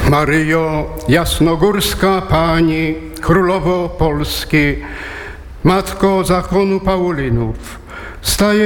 Maryjo Jasnogórska Pani, Królowo Polski, Matko zakonu Paulinów, staję